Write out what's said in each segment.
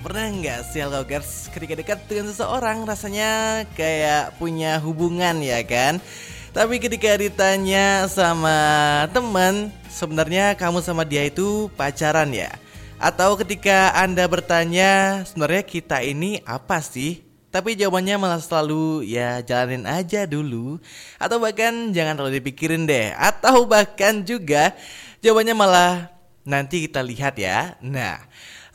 pernah nggak sih Algogers ketika dekat dengan seseorang rasanya kayak punya hubungan ya kan? Tapi ketika ditanya sama teman, sebenarnya kamu sama dia itu pacaran ya? Atau ketika Anda bertanya, sebenarnya kita ini apa sih? Tapi jawabannya malah selalu ya jalanin aja dulu. Atau bahkan jangan terlalu dipikirin deh. Atau bahkan juga jawabannya malah nanti kita lihat ya. Nah,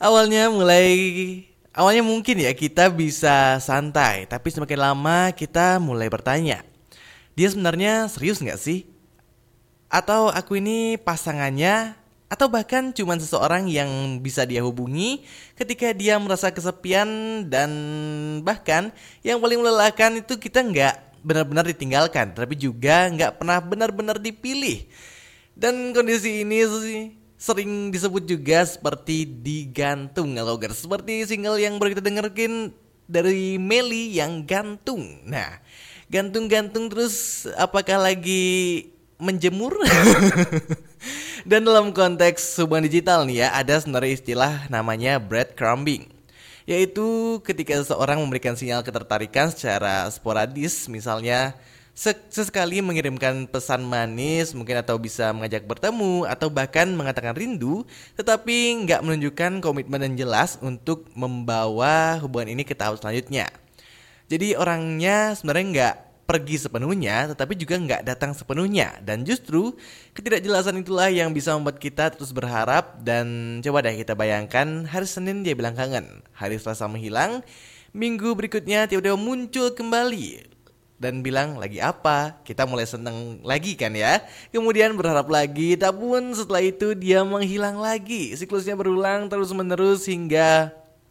awalnya mungkin ya kita bisa santai, tapi semakin lama kita mulai bertanya, dia sebenarnya serius nggak sih? Atau aku ini pasangannya? Atau bahkan cuma seseorang yang bisa dia hubungi ketika dia merasa kesepian. Dan bahkan yang paling melelahkan itu kita nggak benar-benar ditinggalkan, tapi juga nggak pernah benar-benar dipilih. Dan kondisi ini sering disebut juga seperti digantung Algogers. Seperti single yang baru kita dengerin dari Melly yang gantung. Nah, gantung-gantung terus apakah lagi menjemur? Dan dalam konteks hubungan digital nih ya, ada sebenarnya istilah namanya breadcrumbing, yaitu ketika seseorang memberikan sinyal ketertarikan secara sporadis, misalnya sesekali mengirimkan pesan manis mungkin, atau bisa mengajak bertemu, atau bahkan mengatakan rindu, tetapi nggak menunjukkan komitmen yang jelas untuk membawa hubungan ini ke tahap selanjutnya. Jadi orangnya sebenarnya nggak pergi sepenuhnya, tetapi juga nggak datang sepenuhnya. Dan justru ketidakjelasan itulah yang bisa membuat kita terus berharap. Dan coba deh kita bayangkan, hari Senin dia bilang kangen, hari Selasa menghilang, minggu berikutnya tiba-tiba muncul kembali dan bilang lagi apa, kita mulai seneng lagi kan ya. Kemudian berharap lagi, tapi setelah itu dia menghilang lagi. Siklusnya berulang terus menerus hingga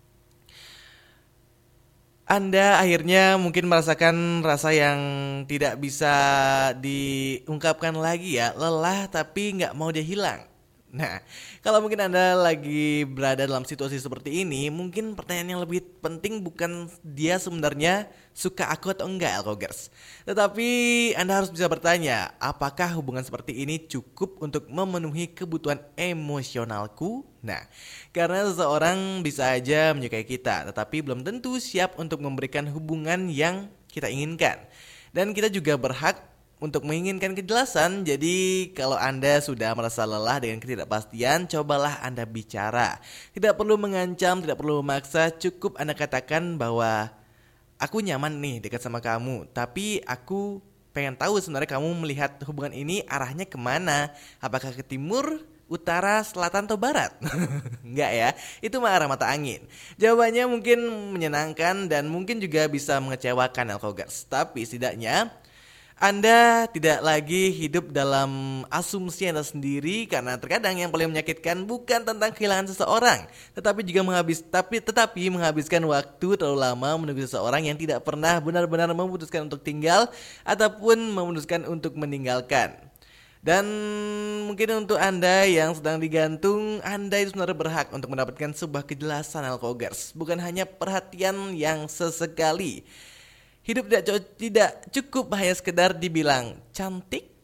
Anda akhirnya mungkin merasakan rasa yang tidak bisa diungkapkan lagi ya. Lelah tapi gak mau dia hilang. Nah, kalau mungkin Anda lagi berada dalam situasi seperti ini, mungkin pertanyaan yang lebih penting bukan dia sebenarnya suka aku atau enggak Algogers, tetapi Anda harus bisa bertanya, apakah hubungan seperti ini cukup untuk memenuhi kebutuhan emosionalku? Nah, karena seseorang bisa aja menyukai kita, tetapi belum tentu siap untuk memberikan hubungan yang kita inginkan. Dan kita juga berhak untuk menginginkan kejelasan. Jadi kalau Anda sudah merasa lelah dengan ketidakpastian, cobalah Anda bicara. Tidak perlu mengancam, tidak perlu memaksa. Cukup Anda katakan bahwa aku nyaman nih dekat sama kamu, tapi aku pengen tahu sebenarnya kamu melihat hubungan ini arahnya kemana. Apakah ke timur, utara, selatan, atau barat? Enggak ya, itu mah arah mata angin. Jawabannya mungkin menyenangkan dan mungkin juga bisa mengecewakan Algogers, tapi setidaknya Anda tidak lagi hidup dalam asumsi Anda sendiri. Karena terkadang yang paling menyakitkan bukan tentang kehilangan seseorang, tetapi menghabiskan waktu terlalu lama menunggu seseorang yang tidak pernah benar-benar memutuskan untuk tinggal ataupun memutuskan untuk meninggalkan. Dan mungkin untuk Anda yang sedang digantung, Anda itu sebenarnya berhak untuk mendapatkan sebuah kejelasan Algogers, bukan hanya perhatian yang sesekali. Hidup tidak cukup hanya sekedar dibilang cantik,